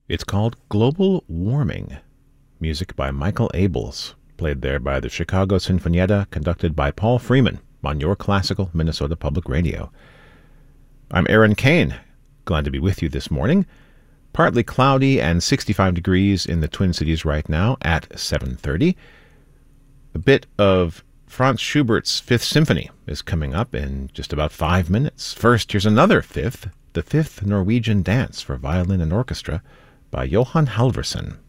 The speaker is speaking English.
It's called Global Warming. Music by Michael Abels, played there by the Chicago Sinfonietta, conducted by Paul Freeman on your classical Minnesota Public Radio. I'm Aaron Kane, glad to be with you this morning. Partly cloudy and 65 degrees in the Twin Cities right now at 7:30. A bit of Franz Schubert's Fifth Symphony is coming up in just about 5 minutes. First, here's another fifth, the Fifth Norwegian Dance for Violin and Orchestra by Johan Halvorsen.